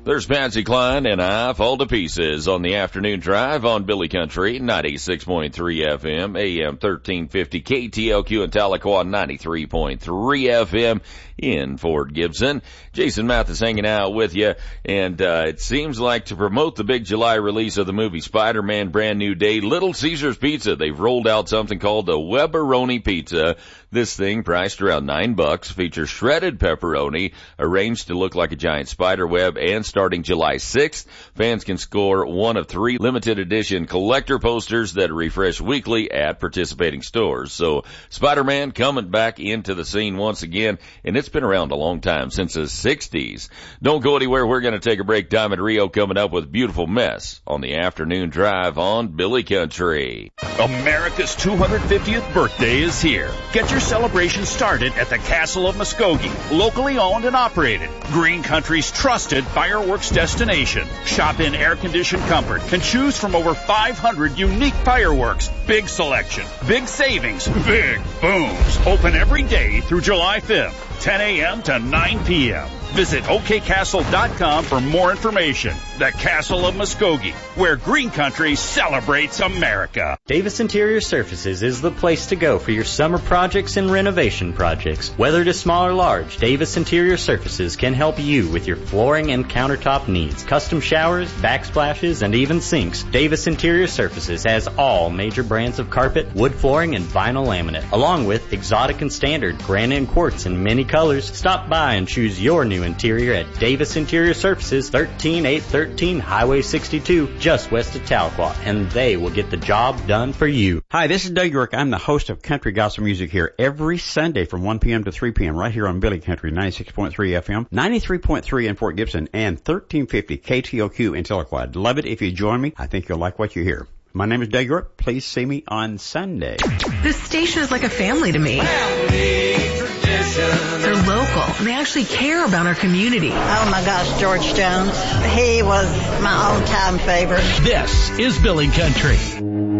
There's Patsy Cline and I Fall to Pieces on the afternoon drive on Billy Country, 96.3 FM, AM 1350, KTLQ in Tahlequah, 93.3 FM in Fort Gibson. Jason Mathis hanging out with you, and it seems like to promote the big July release of the movie Spider-Man Brand New Day, Little Caesars Pizza, they've rolled out something called the Webberoni Pizza. This thing, priced around $9, features shredded pepperoni, arranged to look like a giant spider web, and starting July 6th, fans can score one of 3 limited edition collector posters that refresh weekly at participating stores. So, Spider-Man coming back into the scene once again, and it's been around a long time, since the 60s. Don't go anywhere, we're going to take a break. Diamond Rio coming up with Beautiful Mess on the afternoon drive on Billy Country. America's 250th birthday is here. Get your celebration started at the Castle of Muskogee, locally owned and operated. Green Country's trusted fireworks destination. Shop in air-conditioned comfort and choose from over 500 unique fireworks. Big selection, big savings, big booms. Open every day through July 5th, 10 a.m. to 9 p.m. Visit okcastle.com for more information. The Castle of Muskogee, where Green Country celebrates America. Davis Interior Surfaces is the place to go for your summer projects and renovation projects. Whether it is small or large, Davis Interior Surfaces can help you with your flooring and countertop needs, custom showers, backsplashes, and even sinks. Davis Interior Surfaces has all major brands of carpet, wood flooring, and vinyl laminate, along with exotic and standard, granite and quartz in many colors. Stop by and choose your new interior at Davis Interior Surfaces, 13813 Highway 62, just west of Tahlequah, and they will get the job done for you. Hi, this is Doug York. I'm the host of Country Gospel Music here every Sunday from 1 p.m. to 3 p.m. right here on Billy Country, 96.3 FM, 93.3 in Fort Gibson, and 1350 KTLQ in Tahlequah. I'd love it if you join me. I think you'll like what you hear. My name is Doug York. Please see me on Sunday. This station is like a family to me. They're local. They actually care about our community. Oh my gosh, George Jones. He was my all-time favorite. This is Billy Country.